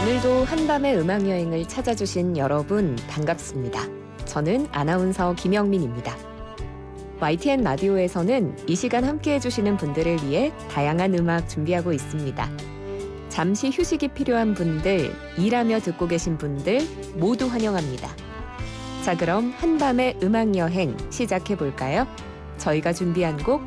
오늘도 한밤의 음악여행을 찾아주신 여러분 반갑습니다. 저는 아나운서 김영민입니다. YTN 라디오에서는 이 시간 함께해 주시는 분들을 위해 다양한 음악 준비하고 있습니다. 잠시 휴식이 필요한 분들, 일하며 듣고 계신 분들 모두 환영합니다. 자, 그럼 한밤의 음악여행 시작해 볼까요? 저희가 준비한 곡